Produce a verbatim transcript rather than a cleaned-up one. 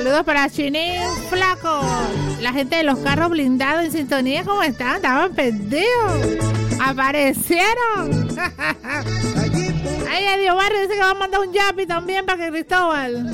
Saludos para Chinín Flaco. La gente de los carros blindados en sintonía, ¿cómo están? Estaban perdidos. Aparecieron. Ay, Dios Barrio dice que va a mandar un yapi también para que Cristóbal.